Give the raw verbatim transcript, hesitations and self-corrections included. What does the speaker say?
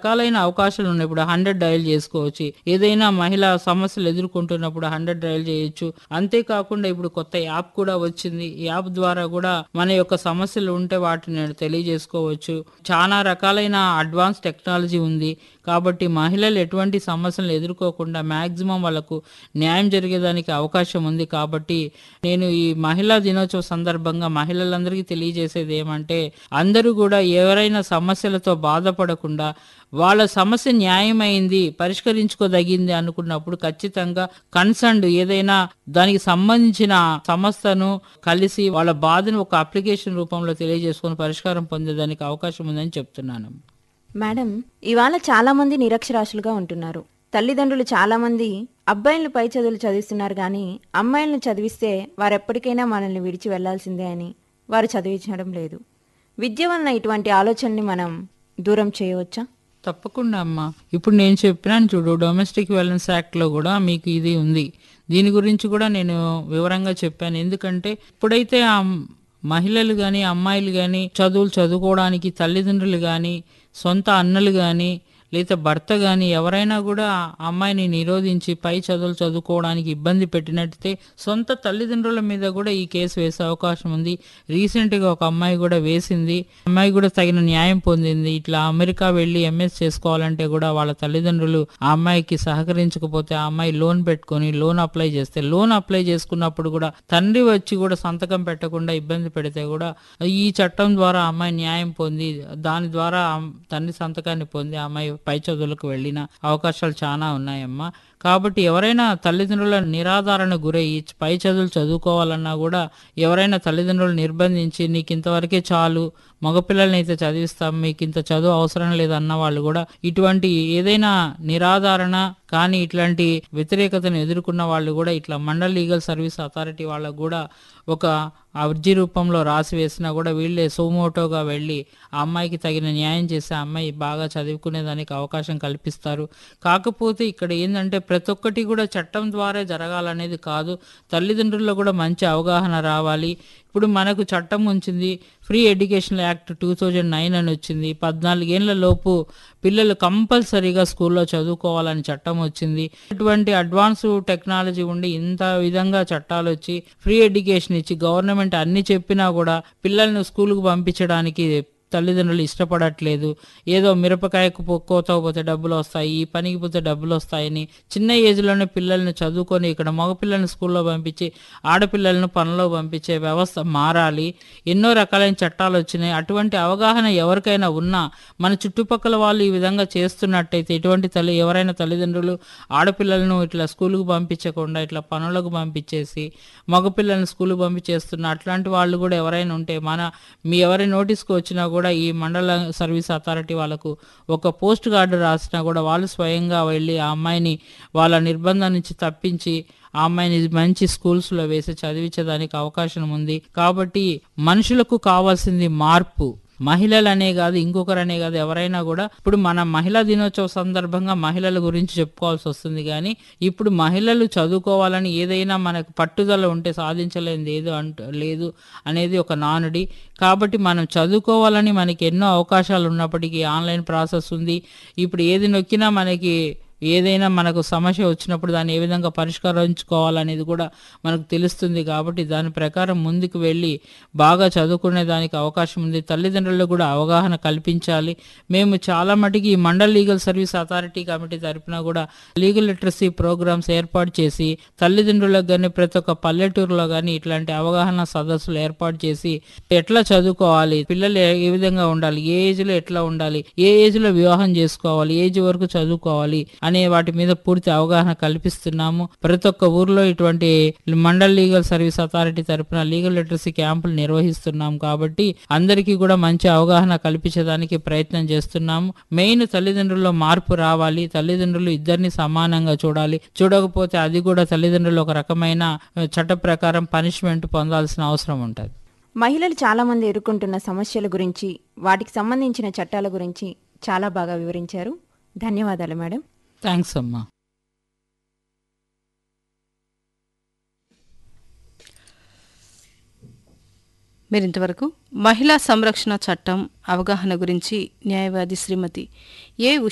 రకాలైన అవకాశాలు ఉన్నాయి. ఇప్పుడు హండ్రెడ్ డయల్ చేసుకోవచ్చు. ఏదైనా మహిళ సమస్యలు ఎదుర్కొంటున్నప్పుడు హండ్రెడ్ డయల్ చేయొచ్చు. అంతేకాకుండా ఇప్పుడు కొత్త యాప్ కూడా వచ్చింది. ఈ యాప్ ద్వారా కూడా మన యొక్క సమస్యలు ఉంటే వాటిని తెలియజేసుకోవచ్చు. చాలా రకాలైన అడ్వాన్స్ టెక్నాలజీ ఉంది. కాబట్టి మహిళలు ఎటువంటి సమస్యలు ఎదుర్కోకుండా మ్యాక్సిమం వాళ్ళకు న్యాయం జరిగేదానికి అవకాశం ఉంది. కాబట్టి నేను ఈ మహిళా దినోత్సవ సందర్భంగా మహిళలందరికీ తెలియజేసేది ఏమంటే, అందరూ కూడా ఎవరైనా సమస్యలతో బాధపడకుండా వాళ్ళ సమస్య న్యాయమైంది, పరిష్కరించుకోదగింది అనుకున్నప్పుడు ఖచ్చితంగా కన్సర్న్డ్ ఏదైనా దానికి సంబంధించిన సంస్థను కలిసి వాళ్ళ బాధను ఒక అప్లికేషన్ రూపంలో తెలియజేసుకొని పరిష్కారం పొందేదానికి అవకాశం ఉందని చెప్తున్నాను. మేడం, ఇవాళ చాలా మంది నిరక్షరాస్యులుగా ఉంటున్నారు. తల్లిదండ్రులు చాలా మంది అబ్బాయిలను పై చదువులు చదివిస్తున్నారు కానీ అమ్మాయిలను చదివిస్తే వారెప్పటికైనా మనల్ని విడిచి వెళ్లాల్సిందే అని వారు చదివించడం లేదు. విద్య వలన ఇటువంటి ఆలోచనని మనం దూరం చేయవచ్చా? తప్పకుండా అమ్మా. ఇప్పుడు నేను చెప్పినాను చూడు, డొమెస్టిక్ వైలెన్స్ యాక్ట్లో కూడా మీకు ఇది ఉంది. దీని గురించి కూడా నేను వివరంగా చెప్పాను. ఎందుకంటే ఇప్పుడైతే ఆ మహిళలు కానీ అమ్మాయిలు కానీ చదువులు చదువుకోవడానికి తల్లిదండ్రులు కానీ సొంత అన్నలు కానీ లేదా భర్త కానీ ఎవరైనా కూడా అమ్మాయిని నిరోధించి పై చదువులు చదువుకోవడానికి ఇబ్బంది పెట్టినట్టయితే సొంత తల్లిదండ్రుల మీద కూడా ఈ కేసు వేసే అవకాశం ఉంది. రీసెంట్గా ఒక అమ్మాయి కూడా వేసింది. అమ్మాయి కూడా తగిన న్యాయం పొందింది. ఇట్లా అమెరికా వెళ్ళి ఎంఎస్ చేసుకోవాలంటే కూడా వాళ్ళ తల్లిదండ్రులు ఆ అమ్మాయికి సహకరించకపోతే ఆ అమ్మాయి లోన్ పెట్టుకొని లోన్ అప్లై చేస్తే లోన్ అప్లై చేసుకున్నప్పుడు కూడా తండ్రి వచ్చి కూడా సంతకం పెట్టకుండా ఇబ్బంది పెడితే కూడా ఈ చట్టం ద్వారా అమ్మాయి న్యాయం పొంది దాని ద్వారా తండ్రి సంతకాన్ని పొంది అమ్మాయి పై చదువులకు వెళ్ళిన అవకాశాలు చాలా ఉన్నాయమ్మా. కాబట్టి ఎవరైనా తల్లిదండ్రుల నిరాధారణ గురయ్యి పై చదువులు చదువుకోవాలన్నా కూడా ఎవరైనా తల్లిదండ్రులు నిర్బంధించి నీకు ఇంతవరకే చాలు, మగపిల్లల్ని అయితే చదివిస్తాం, మీకు ఇంత చదువు అవసరం లేదన్న వాళ్ళు కూడా ఇటువంటి ఏదైనా నిరాధారణ కానీ ఇట్లాంటి వ్యతిరేకతను ఎదుర్కొన్న వాళ్ళు కూడా ఇట్లా మండల్ లీగల్ సర్వీస్ అథారిటీ వాళ్ళకు కూడా ఒక అర్జీ రూపంలో రాసి వేసినా కూడా వీళ్ళే సోమోటోగా వెళ్ళి ఆ అమ్మాయికి తగిన న్యాయం చేసి ఆ అమ్మాయి బాగా చదువుకునేదానికి అవకాశం కల్పిస్తారు. కాకపోతే ఇక్కడ ఏంటంటే ప్రతి ఒక్కటి కూడా చట్టం ద్వారా జరగాలనేది కాదు. తల్లిదండ్రుల్లో కూడా మంచి అవగాహన రావాలి. ఇప్పుడు మనకు చట్టం ఉంచింది, free education act two thousand nine అని వచ్చింది. పద్నాలుగేళ్ల లోపు పిల్లలు కంపల్సరీగా స్కూల్లో చదువుకోవాలని చట్టం వచ్చింది. ఇటువంటి అడ్వాన్స్ టెక్నాలజీ ఉండి ఇంత విధంగా చట్టాలు వచ్చి ఫ్రీ ఎడ్యుకేషన్ ఇచ్చి గవర్నమెంట్ అన్ని చెప్పినా కూడా పిల్లల్ని స్కూల్కు పంపించడానికి తల్లిదండ్రులు ఇష్టపడట్లేదు. ఏదో మిరపకాయకు కోతకపోతే డబ్బులు వస్తాయి, ఈ పనికి పోతే డబ్బులు వస్తాయని చిన్న ఏజ్లోనే పిల్లల్ని చదువుకొని ఇక్కడ మగపిల్లల్ని స్కూల్లో పంపించి ఆడపిల్లలను పనిలో పంపించే వ్యవస్థ మారాలి. ఎన్నో రకాలైన చట్టాలు వచ్చినాయి. అటువంటి అవగాహన ఎవరికైనా ఉన్నా మన చుట్టుపక్కల వాళ్ళు ఈ విధంగా చేస్తున్నట్టయితే ఇటువంటి తల్లి ఎవరైనా తల్లిదండ్రులు ఆడపిల్లలను ఇట్లా స్కూల్కు పంపించకుండా ఇట్లా పనులకు పంపించేసి మగపిల్లల్ని స్కూల్కి పంపించేస్తున్న అట్లాంటి వాళ్ళు కూడా ఎవరైనా ఉంటే మన మీ ఎవరి నోటీస్కి వచ్చినా కూడా ఈ మండల సర్వీస్ అథారిటీ వాళ్ళకు ఒక పోస్ట్ కార్డు రాసినా కూడా వాళ్ళు స్వయంగా వెళ్ళి ఆ అమ్మాయిని వాళ్ళ నిర్బంధం నుంచి తప్పించి ఆ అమ్మాయిని మంచి స్కూల్స్లో వేసి చదివించడానికి అవకాశం ఉంది. కాబట్టి మనుషులకు కావాల్సింది మార్పు. మహిళలనే కాదు, ఇంకొకరనే కాదు, ఎవరైనా కూడా ఇప్పుడు మన మహిళా దినోత్సవ సందర్భంగా మహిళల గురించి చెప్పుకోవాల్సి వస్తుంది. కానీ ఇప్పుడు మహిళలు చదువుకోవాలని ఏదైనా మనకు పట్టుదల ఉంటే సాధించలేనిది ఏదో అంట లేదు అనేది ఒక నానుడి. కాబట్టి మనం చదువుకోవాలని మనకి ఎన్నో అవకాశాలు ఉన్నప్పటికీ ఆన్లైన్ ప్రాసెస్ ఉంది. ఇప్పుడు ఏది నొక్కినా మనకి ఏదైనా మనకు సమస్య వచ్చినప్పుడు దాన్ని ఏ విధంగా పరిష్కరించుకోవాలనేది కూడా మనకు తెలుస్తుంది. కాబట్టి దాని ప్రకారం ముందుకు వెళ్ళి బాగా చదువుకునే దానికి అవకాశం ఉంది. తల్లిదండ్రులకు కూడా అవగాహన కల్పించాలి. మేము చాలా మటుకి ఈ mandal legal service authority committee తరఫున కూడా లీగల్ లిటరసీ ప్రోగ్రామ్స్ ఏర్పాటు చేసి తల్లిదండ్రులకు కానీ ప్రతి ఒక్క పల్లెటూరులో కానీ ఇట్లాంటి అవగాహన సదస్సులు ఏర్పాటు చేసి ఎట్లా చదువుకోవాలి, పిల్లలు ఏ విధంగా ఉండాలి, ఏ ఏజ్లో ఎట్లా ఉండాలి, ఏ ఏజ్లో వివాహం చేసుకోవాలి, ఏజ్ వరకు చదువుకోవాలి అనే వాటి మీద పూర్తి అవగాహన కల్పిస్తున్నాము. ప్రతి ఒక్క ఊర్లో ఇటువంటి మండల్ లీగల్ సర్వీస్ అథారిటీ తరఫున లీగల్ లిటరసీ క్యాంపులు నిర్వహిస్తున్నాం. కాబట్టి అందరికీ కూడా మంచి అవగాహన కల్పించడానికి ప్రయత్నం చేస్తున్నాము. మెయిన్ తల్లిదండ్రుల్లో మార్పు రావాలి. తల్లిదండ్రులు ఇద్దరిని సమానంగా చూడాలి. చూడకపోతే అది కూడా తల్లిదండ్రులు ఒక రకమైన చట్ట ప్రకారం పనిష్మెంట్ పొందాల్సిన అవసరం ఉంటుంది. మహిళలు చాలా మంది ఎదుర్కొంటున్న సమస్యల గురించి, వాటికి సంబంధించిన చట్టాల గురించి చాలా బాగా వివరించారు. ధన్యవాదాలు మేడం. థ్యాంక్స్ అమ్మా. మీరింతవరకు మహిళా సంరక్షణ చట్టం అవగాహన గురించి న్యాయవాది శ్రీమతి ఏ